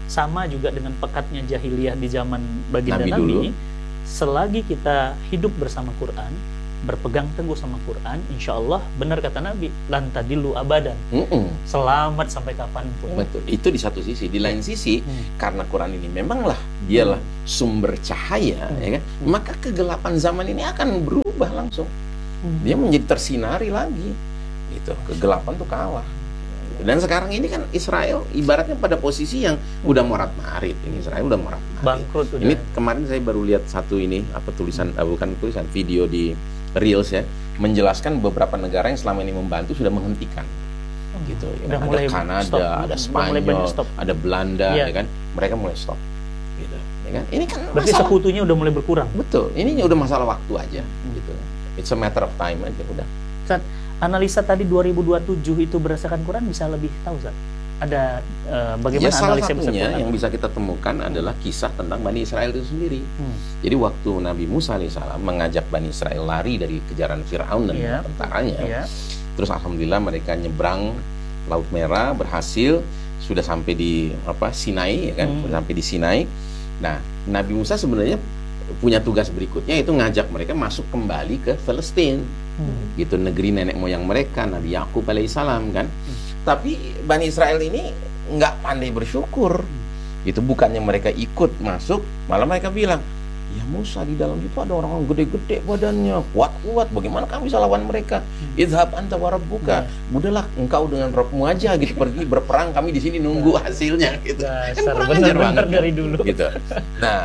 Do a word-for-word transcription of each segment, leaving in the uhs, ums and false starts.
sama juga dengan pekatnya jahiliyah di zaman baginda Nabi Nabi, dulu. selagi kita hidup bersama Quran, berpegang teguh sama Quran, insya Allah benar kata Nabi, lan tadillu abadan, Mm-mm. selamat sampai kapanpun. Betul. Itu di satu sisi. Di lain sisi, Hmm. karena Quran ini memanglah dialah sumber cahaya, Hmm. ya kan? Hmm. Maka kegelapan zaman ini akan berubah langsung. Hmm. Dia menjadi tersinari lagi. Gitu. Kegelapan tuh kalah. Dan sekarang ini kan Israel ibaratnya pada posisi yang udah morat marit. Ini Israel udah morat marit. Bangkrut udah. Ini kemarin saya baru lihat satu ini apa tulisan eh, bukan tulisan video di Reels ya, menjelaskan beberapa negara yang selama ini membantu sudah menghentikan. Gitu ya. Udah Ada mulai Kanada, stop. ada Udah mulai Spanyol, banyak stop. ada Belanda, Iya. ya kan? Mereka mulai stop. Gitu. Ya kan? Ini kan Berarti masalah. sekutunya udah mulai berkurang. Betul. Ini udah masalah waktu aja. Gitu. It's a matter of time aja udah. Ustaz, analisa tadi dua ribu dua puluh tujuh itu berdasarkan Quran bisa lebih tahu, Ustaz? Ada eh, bagaimana Ya, salah analisa satunya berdasarkan yang bisa kita temukan adalah kisah tentang Bani Israel itu sendiri. Hmm. Jadi waktu Nabi Musa alaihissalam mengajak Bani Israel lari dari kejaran Firaun dan Iya. tentaranya, Iya. terus alhamdulillah mereka nyebrang Laut Merah berhasil, sudah sampai di apa Sinai, ya kan? Hmm. Sudah sampai di Sinai. Nah, Nabi Musa sebenarnya punya tugas berikutnya, itu ngajak mereka masuk kembali ke Palestina. Hmm. Gitu, negeri nenek moyang mereka, Nabi Yakub alaihissalam kan. Hmm. Tapi Bani Israel ini nggak pandai bersyukur. Gitu, bukannya mereka ikut masuk, malah mereka bilang, ya Musa, di dalam itu ada orang gede-gede badannya, kuat-kuat, bagaimana kamu bisa lawan mereka? Idhab anta wa rabbuka. Udahlah engkau dengan Rabbmu aja gitu pergi berperang, kami di sini nunggu hasilnya gitu. Kan Dasar kurang ajar bener-bener banget dari dulu. gitu. Nah,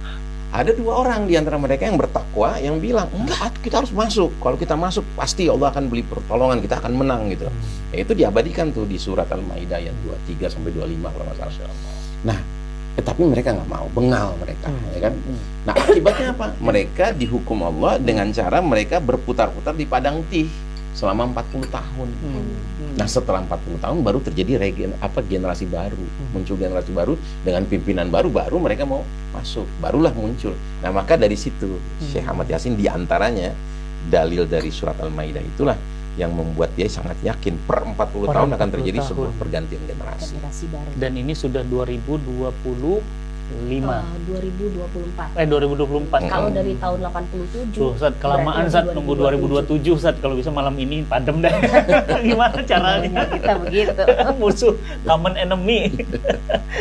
ada dua orang di antara mereka yang bertakwa yang bilang, enggak, kita harus masuk. Kalau kita masuk pasti Allah akan beri pertolongan, kita akan menang gitu. Ya, itu diabadikan tuh di surat Al-Maidah ayat dua puluh tiga sampai dua puluh lima kalau nggak salah. Nah, tetapi mereka nggak mau, bengal mereka, Hmm. ya kan? Nah, akibatnya apa? Mereka dihukum Allah dengan cara mereka berputar-putar di padang tih selama empat puluh tahun. Hmm. Nah, setelah empat puluh tahun baru terjadi regen, apa generasi baru, muncul generasi baru dengan pimpinan baru, baru mereka mau masuk, barulah muncul. Nah, maka dari situ Syekh Ahmad Yasin diantaranya dalil dari surat Al-Maidah itulah yang membuat dia sangat yakin per empat puluh Per tahun akan empat puluh terjadi tahun. sebuah pergantian generasi. generasi baru. Dan ini sudah dua ribu dua puluh lima. Eh, dua ribu dua puluh empat. Eh dua ribu dua puluh empat. Kalau Hmm. dari tahun delapan puluh tujuh. Tuh, Ustaz, kelamaan Ustaz nunggu dua ribu dua puluh tujuh, Ustaz. Kalau bisa malam ini padam dah. Gimana caranya? Kita begitu. Musuh, common enemy.